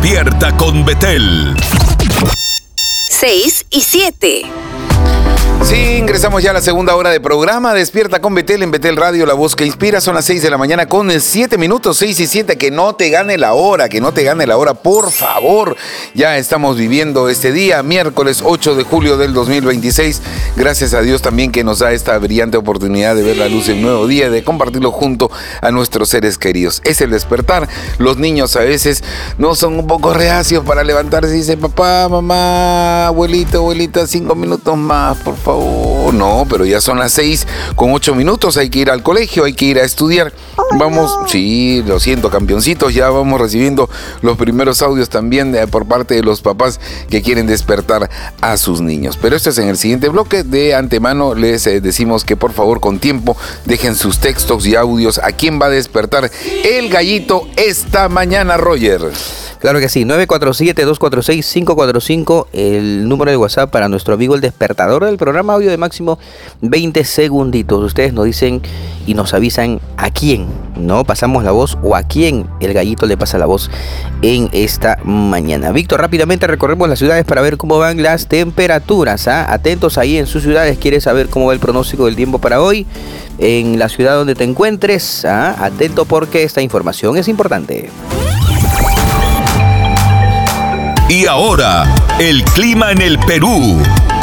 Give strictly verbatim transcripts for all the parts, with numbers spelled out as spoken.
Despierta con Betel. seis y siete. Sí, ingresamos ya a la segunda hora de programa. Despierta con Betel en Betel Radio, la voz que inspira. Son las seis de la mañana con siete minutos, seis y siete. Que no te gane la hora, que no te gane la hora, por favor. Ya estamos viviendo este día, miércoles ocho de julio del dos mil veintiséis. Gracias a Dios también que nos da esta brillante oportunidad de ver la luz de un nuevo día, de compartirlo junto a nuestros seres queridos. Es el despertar. Los niños a veces no son un poco reacios para levantarse y dicen, papá, mamá, abuelito, abuelita, cinco minutos más, por favor. No, pero ya son las seis con ocho minutos, hay que ir al colegio, hay que ir a estudiar. Vamos, sí, lo siento, campeoncitos, ya vamos recibiendo los primeros audios también de, por parte de los papás que quieren despertar a sus niños. Pero esto es en el siguiente bloque. De antemano les eh, decimos que por favor con tiempo dejen sus textos y audios. ¿A quién va a despertar el gallito esta mañana, Roger? Claro que sí, nueve cuatro siete, dos cuatro seis, cinco cuatro cinco, el número de WhatsApp para nuestro amigo el despertador del programa, audio de máximo veinte segunditos. Ustedes nos dicen y nos avisan a quién, ¿no? Pasamos la voz o a quién el gallito le pasa la voz en esta mañana. Víctor, rápidamente recorremos las ciudades para ver cómo van las temperaturas, ¿ah? Atentos ahí en sus ciudades, ¿quieres saber cómo va el pronóstico del tiempo para hoy? En la ciudad donde te encuentres, ¿ah? Atento porque esta información es importante. Y ahora, el clima en el Perú.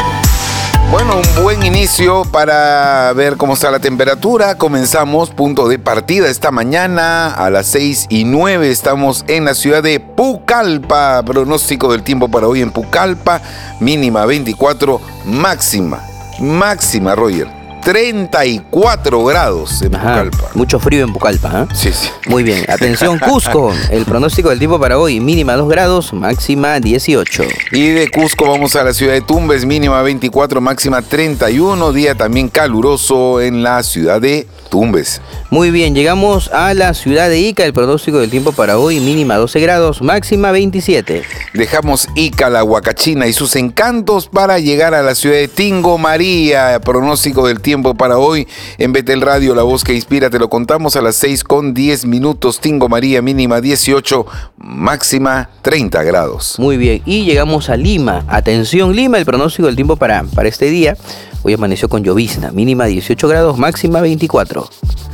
Bueno, un buen inicio para ver cómo está la temperatura. Comenzamos, punto de partida esta mañana a las seis y nueve. Estamos en la ciudad de Pucallpa. Pronóstico del tiempo para hoy en Pucallpa. Mínima veinticuatro, máxima, máxima, Roger, treinta y cuatro grados en Ajá, Pucallpa. mucho frío en Pucallpa, ¿eh? Sí, sí. Muy bien, atención Cusco, el pronóstico del tiempo para hoy, mínima dos grados, máxima dieciocho. Y de Cusco vamos a la ciudad de Tumbes, mínima veinticuatro, máxima treinta y uno, día también caluroso en la ciudad de Tumbes. Muy bien, llegamos a la ciudad de Ica, el pronóstico del tiempo para hoy, mínima doce grados, máxima veintisiete. Dejamos Ica, la Huacachina y sus encantos para llegar a la ciudad de Tingo María. Pronóstico del tiempo para hoy en Betel Radio, la voz que inspira. Te lo contamos a las seis con diez minutos. Tingo María, mínima dieciocho, máxima treinta grados. Muy bien, y llegamos a Lima. Atención Lima, el pronóstico del tiempo para, para este día. Hoy amaneció con llovizna, mínima dieciocho grados, máxima veinticuatro.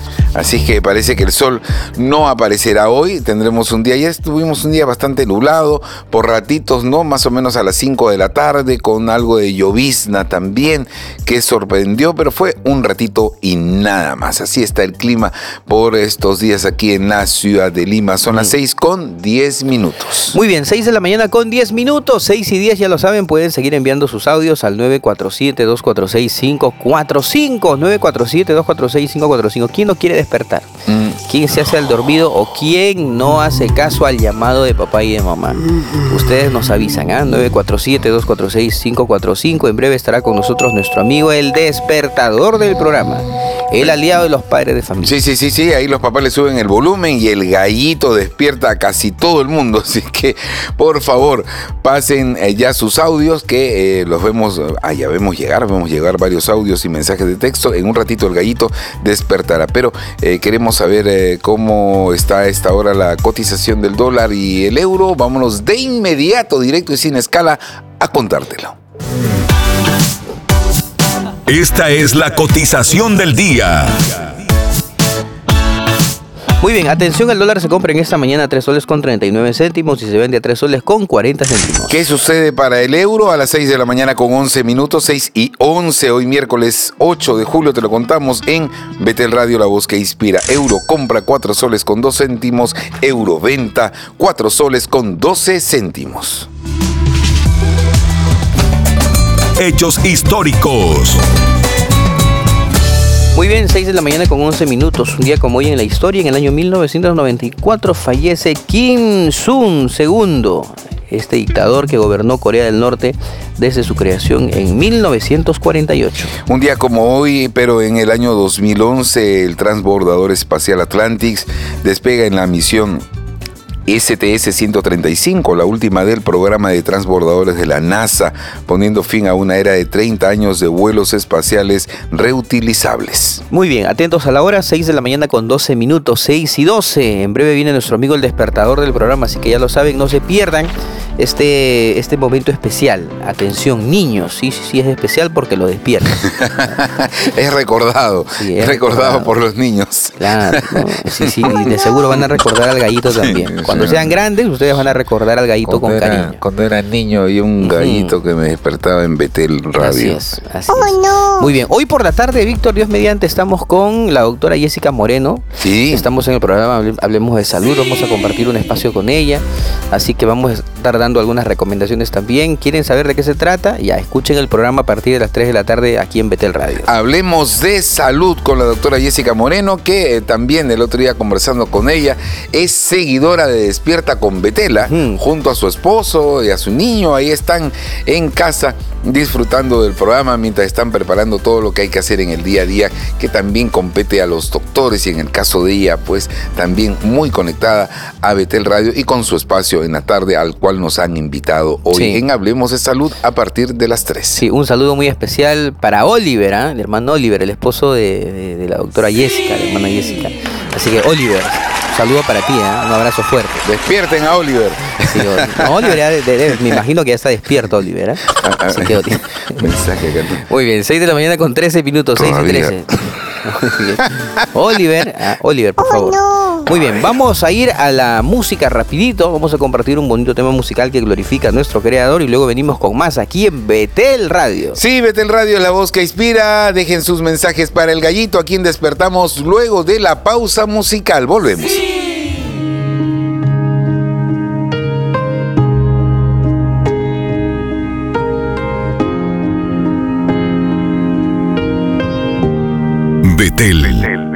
Así que parece que el sol no aparecerá hoy. Tendremos un día, ya tuvimos un día bastante nublado, por ratitos, ¿no? Más o menos a las cinco de la tarde, con algo de llovizna también, que sorprendió, pero fue un ratito y nada más. Así está el clima por estos días aquí en la ciudad de Lima. Son las seis con diez minutos. Muy bien, seis de la mañana con diez minutos, seis y diez, ya lo saben, pueden seguir enviando sus audios al nueve cuatro siete, dos cuatro seis, cinco cuatro cinco, nueve cuatro siete, dos cuatro seis, cinco cuatro cinco. ¿Quién no quiere despertar? Mm. ¿Quién se hace al dormido o quién no hace caso al llamado de papá y de mamá? Ustedes nos avisan, ¿ah? nueve cuatro siete, dos cuatro seis, cinco cuatro cinco. En breve estará con nosotros nuestro amigo el despertador del programa, el aliado de los padres de familia. Sí, sí, sí, sí, ahí los papás le suben el volumen y el gallito despierta a casi todo el mundo. Así que, por favor, pasen eh, ya sus audios que eh, los vemos, ah, ya vemos llegar, vemos llegar varios audios y mensajes de texto. En un ratito el gallito despertará, pero eh, queremos saber eh, cómo está a esta hora la cotización del dólar y el euro. Vámonos de inmediato, directo y sin escala, a contártelo. Esta es la cotización del día. Muy bien, atención, el dólar se compra en esta mañana a tres soles con treinta y nueve céntimos y se vende a tres soles con cuarenta céntimos. ¿Qué sucede para el euro? A las seis de la mañana con once minutos, seis y once, hoy miércoles ocho de julio, te lo contamos en Betel Radio, la voz que inspira. Euro compra cuatro soles con dos céntimos, euro venta cuatro soles con doce céntimos. Hechos históricos. Muy bien, seis de la mañana con once minutos. Un día como hoy en la historia, en el año mil novecientos noventa y cuatro, fallece Kim Il-sung segundo, este dictador que gobernó Corea del Norte desde su creación en mil novecientos cuarenta y ocho. Un día como hoy, pero en el año dos mil once, el transbordador espacial Atlantis despega en la misión S T S ciento treinta y cinco, la última del programa de transbordadores de la NASA, poniendo fin a una era de treinta años de vuelos espaciales reutilizables. Muy bien, atentos a la hora, seis de la mañana con doce minutos, seis y doce. En breve viene nuestro amigo el despertador del programa, así que ya lo saben, no se pierdan este, este momento especial. Atención, niños, sí, sí, sí es especial porque lo despiertan. Es recordado, Sí, es es recordado, recordado. por los niños. Claro, no, sí, sí, y de seguro van a recordar al gallito también. Sí, Cuando sí. sean grandes, ustedes van a recordar al gallito con Cuando era, cariño. cuando era niño había un Ujú. gallito que me despertaba en Betel Así Radio. es, así es. Muy bien, hoy por la tarde, Víctor, Dios mediante, estamos con la doctora Jessica Moreno. Sí. Estamos en el programa Hable- Hablemos de Salud, vamos a compartir un espacio con ella, así que vamos a estar dando algunas recomendaciones también. ¿Quieren saber de qué se trata? Ya, escuchen el programa a partir de las tres de la tarde aquí en Betel Radio. Hablemos de salud con la doctora Jessica Moreno, que eh, también el otro día conversando con ella, es seguidora de Despierta con Betela, Ujú. junto a su esposo y a su niño. Ahí están en casa disfrutando del programa mientras están preparando todo lo que hay que hacer en el día a día, que también compete a los doctores, y en el caso de ella, pues también muy conectada a Betel Radio y con su espacio en la tarde al cual nos han invitado hoy Sí. en Hablemos de Salud a partir de las tres. Sí, un saludo muy especial para Oliver, ¿ah? El hermano Oliver, el esposo de, de- de la doctora Jessica, la hermana Jessica. Así que Oliver, un saludo para ti, ¿ah? Un abrazo fuerte. Despierten a Oliver. Sí, o- no, Oliver, ya de- de- me imagino que ya está despierto, Oliver. ¿eh? Así que, Oliver. Mensaje acá. Muy bien, seis de la mañana con trece minutos, seis y Todavía. trece. Muy bien. Oliver, ah, Oliver, por favor. Muy bien, vamos a ir a la música rapidito. Vamos a compartir un bonito tema musical que glorifica a nuestro creador y luego venimos con más aquí en Betel Radio. Sí, Betel Radio es la voz que inspira. Dejen sus mensajes para el gallito, a quien despertamos luego de la pausa musical. Volvemos. Betel.